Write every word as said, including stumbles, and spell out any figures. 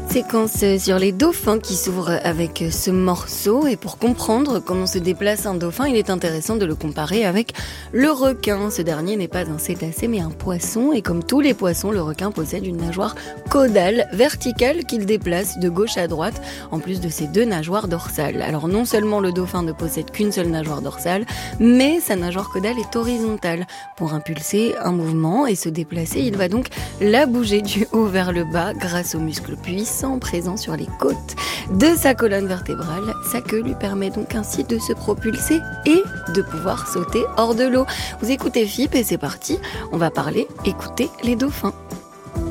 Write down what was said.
Séquence sur les dauphins qui s'ouvre avec ce morceau. Et pour comprendre comment se déplace un dauphin, il est intéressant de le comparer avec le requin. Ce dernier n'est pas un cétacé mais un poisson. Et comme tous les poissons, le requin possède une nageoire caudale verticale qu'il déplace de gauche à droite, en plus de ses deux nageoires dorsales. Alors non seulement le dauphin ne possède qu'une seule nageoire dorsale, mais sa nageoire caudale est horizontale. Pour impulser un mouvement et se déplacer, il va donc la bouger du haut vers le bas grâce aux muscles puissants présent sur les côtes de sa colonne vertébrale. Sa queue lui permet donc ainsi de se propulser et de pouvoir sauter hors de l'eau. Vous écoutez F I P et c'est parti, on va parler, écouter les dauphins.